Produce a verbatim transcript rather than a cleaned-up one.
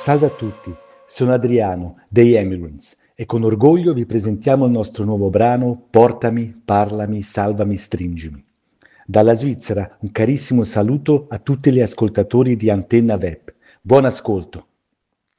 Salve a tutti, sono Adriano dei Emigrants e con orgoglio vi presentiamo il nostro nuovo brano Portami, parlami, salvami, stringimi. Dalla Svizzera un carissimo saluto a tutti gli ascoltatori di Antenna Web. Buon ascolto!